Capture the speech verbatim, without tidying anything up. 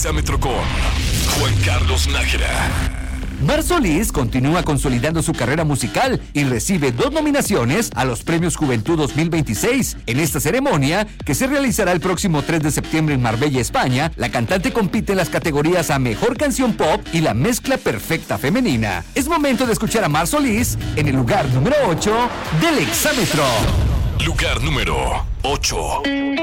Exámetro con Juan Carlos Nájera. Mar Solís continúa consolidando su carrera musical y recibe dos nominaciones a los Premios Juventud dos mil veintiséis. En esta ceremonia, que se realizará el próximo tres de septiembre en Marbella, España, la cantante compite en las categorías a Mejor Canción Pop y la Mezcla Perfecta Femenina. Es momento de escuchar a Mar Solís en el lugar número ocho del Exámetro. Lugar número ocho.